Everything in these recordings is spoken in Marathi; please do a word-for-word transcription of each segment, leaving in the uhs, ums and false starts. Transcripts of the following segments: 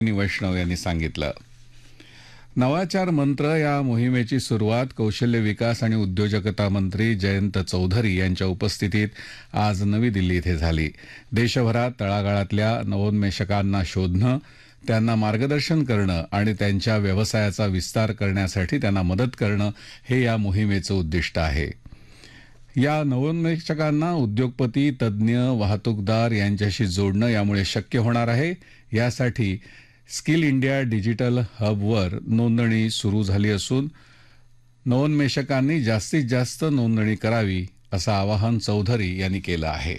वैष्णव यांनी सांगितलं. नवाचार मंत्र या मोहिमेची सुरुवात कौशल्य विकास आणि उद्योजकता मंत्री जयंत चौधरी यांच्या उपस्थितीत आज नवी दिल्ली इथे झाली. देशभरात तळागाळातल्या नवोन्मेषकांना शोधणं, त्यांना मार्गदर्शन करणं आणि त्यांच्या व्यवसायाचा विस्तार करण्यासाठी त्यांना मदत करणं हे या मोहिमेचं उद्दिष्ट आहे. या नवोन्मेषकांना उद्योगपती, तज्ज्ञ, वाहतूकदार यांच्याशी जोडणं यामुळे शक्य होणार आहे. यासाठी स्किल इंडिया डिजिटल हबवर नोंदणी सुरू झाली असून नवोन्मेषकांनी जास्तीत जास्त नोंदणी करावी असं आवाहन चौधरी यांनी केलं आहे.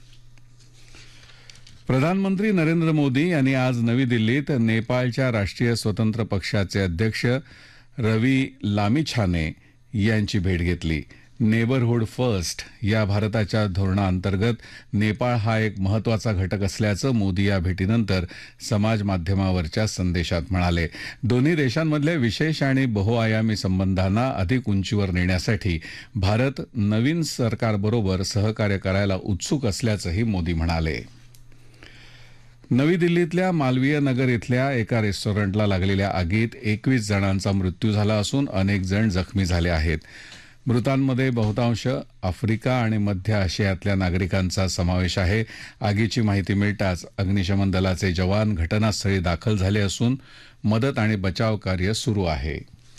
प्रधानमंत्री नरेंद्र मोदी यांनी आज नवी दिल्लीत नेपाळच्या राष्ट्रीय स्वतंत्र पक्षाचे अध्यक्ष रवी लामिछाने यांची भेट घेतली. नेबरहुड फर्स्ट या भारताच्या धोरणाअंतर्गत नेपाळ हा एक महत्वाचा घटक असल्याचं मोदी या भेटीनंतर समाज माध्यमावरच्या संदेशात म्हणाले. दोन्ही देशांमधले विशेष आणि बहुआयामी संबंधांना अधिक उंचीवर नेण्यासाठी भारत नवीन सरकारबरोबर सहकार्य करायला उत्सुक असल्याचंही मोदी म्हणाले. नवी दिल्लीतल्या मालवीय नगर इथल्या एका रेस्टॉरंटला लागलेल्या आगीत एकवीस जणांचा मृत्यू झाला असून अनेक जण जखमी झाले आहेत. मृतांमध्ये बहुतांश आफ्रिका आणि मध्य आशियातल्या नागरिकांचा समावेश आहे. आगीची माहिती मिळताच अग्निशमन दलाचे जवान घटनास्थळी दाखल झाले असून मदत आणि बचाव कार्य सुरू आहे.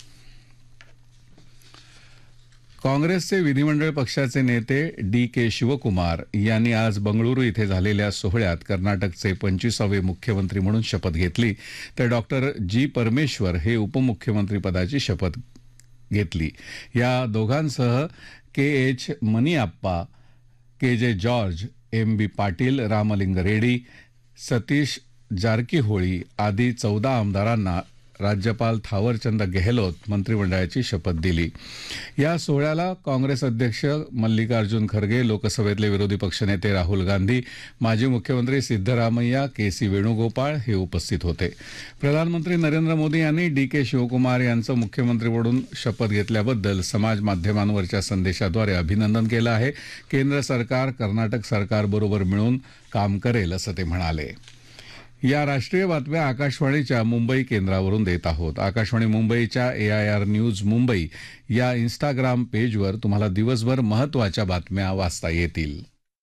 काँग्रेसचे विधिमंडळ पक्षाचे नेते डी के शिवकुमार यांनी आज बंगळुरू इथे झालेल्या सोहळ्यात कर्नाटकचे पंचवीसावे मुख्यमंत्री म्हणून शपथ घेतली. तर डॉक्टर जी परमेश्वर हे उपमुख्यमंत्रीपदाची शपथ घेतली. या दोघांसह के एच मनियाप्पा, के जे जॉर्ज, एम बी पाटील, रामलिंग रेड्डी, सतीश जारकीहोळी आदी चौदा आमदारांना राज्यपाल थावरचंद गेहलोत मंत्रिमंडळाची शपथ दिली. या सोहळ्याला काँग्रेस अध्यक्ष मल्लिकार्जुन खरगे, लोकसभेतले विरोधी पक्षनेते राहुल गांधी, माजी मुख्यमंत्री सिद्धरामय्या, के सी वेणुगोपाळ हे उपस्थित होते. प्रधानमंत्री नरेंद्र मोदी यांनी डी के शिवकुमार यांचं मुख्यमंत्री म्हणून शपथ घेतल्याबद्दल समाज माध्यमांवरच्या संदेशाद्वारे अभिनंदन केलं आहे. केंद्र सरकार कर्नाटक सरकारबरोबर मिळून काम करेल असं ते म्हणाले. या राष्ट्रीय बातम्या आकाशवाणीच्या मुंबई केंद्रावरून देत आहोत. आकाशवाणी मुंबईच्या एआयआर न्यूज मुंबई या इन्स्टाग्राम पेजवर तुम्हाला दिवसभर महत्त्वाच्या बातम्या वाचता येतील.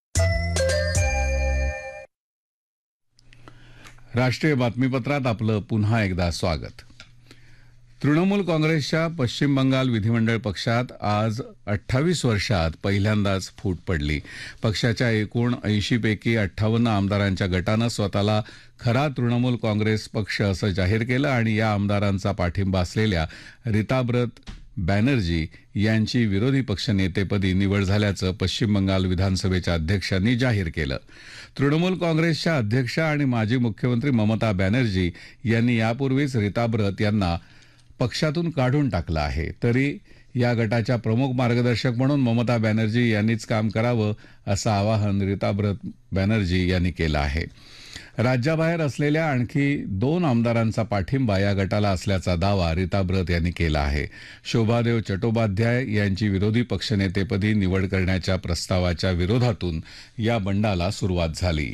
राष्ट्रीय बातमीपत्रात आपलं पुन्हा एकदा स्वागत. तृणमूल काँग्रेसच्या पश्चिम बंगाल विधिमंडळ पक्षात आज अठ्ठावीस वर्षात पहिल्यांदाच फूट पडली. पक्षाच्या एकूण ऐंशी पैकी अठ्ठावन्न आमदारांच्या गटानं स्वतःला खरा तृणमूल काँग्रेस पक्ष असं जाहीर केलं आणि या आमदारांचा पाठिंबा असलेल्या रिताब्रत बॅनर्जी यांची विरोधी पक्षनेतेपदी निवड झाल्याचं पश्चिम बंगाल विधानसभेच्या अध्यक्षांनी जाहीर केलं. तृणमूल काँग्रेसच्या अध्यक्षा आणि माजी मुख्यमंत्री ममता बॅनर्जी यांनी यापूर्वीच रिताब्रत यांना पक्षातून काढून टाकलं आहे. तरी या गटाच्या प्रमुख मार्गदर्शक म्हणून ममता बॅनर्जी यांनीच काम करावं असं आवाहन रिताब्रत बॅनर्जी यांनी केलं आहे. राज्याबाहेर असलेल्या आणखी दोन आमदारांचा पाठिंबा या गटाला असल्याचा दावा रिताब्रत यांनी केला आहे. शोभादेव चट्टोपाध्याय यांची विरोधी पक्षनेतेपदी निवड करण्याच्या प्रस्तावाच्या विरोधातून या बंडाला सुरुवात झाली.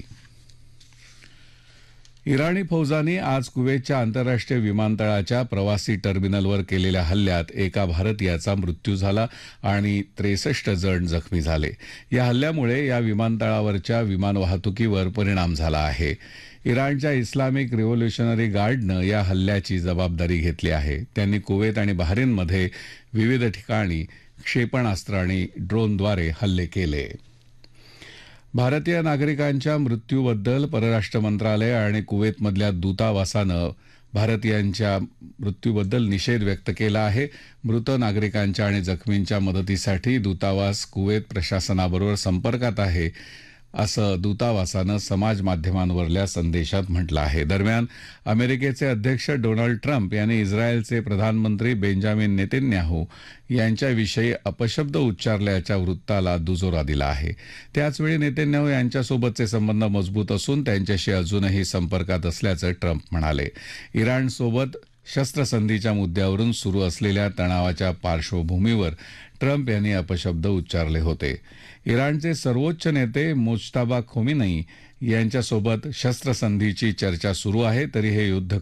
इराणी फौजांनी आज कुवेतच्या आंतरराष्ट्रीय विमानतळाच्या प्रवासी टर्मिनलवर केलेल्या हल्ल्यात एका भारतीयाचा मृत्यू झाला आणि त्रेसष्ट जण जखमी झाले. या हल्ल्यामुळे या विमानतळावरच्या विमान वाहतुकीवर परिणाम झाला आहे. इराणच्या इस्लामिक रिव्होल्युशनरी गार्डनं या हल्ल्याची जबाबदारी घेतली आहे. त्यांनी कुवेत आणि बहरीनमध्ये विविध ठिकाणी क्षेपणास्त्र आणि ड्रोनद्वारे हल्ले केले. भारतीय नागरिकांच्या मृत्यूबद्दल परराष्ट्र मंत्रालय आणि कुवेतमधल्या दूतावासानं भारतीयांच्या मृत्यूबद्दल निषेध व्यक्त केला आहे. मृत नागरिकांच्या आणि जखमींच्या मदतीसाठी दूतावास कुवेत प्रशासनाबरोबर संपर्कात आहे असं दूतावासानं समाज माध्यमांवरल्या संदेशात म्हटलं आहे. दरम्यान अमेरिकेचे अध्यक्ष डोनाल्ड ट्रम्प यांनी इस्रायलचे प्रधानमंत्री बेंजामिन नेतन्याहू यांच्याविषयी अपशब्द उच्चारल्याच्या वृत्ताला दुजोरा दिला आहे. त्याचवेळी नेतन्याहू यांच्यासोबतचे संबंध मजबूत असून त्यांच्याशी अजूनही संपर्कात असल्याचं ट्रम्प म्हणाले. इराणसोबत शस्त्रसंधीच्या मुद्द्यावरून सुरू असलेल्या तणावाच्या पार्श्वभूमीवर ट्रम्प यांनी अपशब्द उच्चारले होते. इराणचे सर्वोच्च नेते मुज्तबा खोमेनी यांच्यासोबत शस्त्रसंधीची चर्चा सुरू आहे, तरी हे युद्ध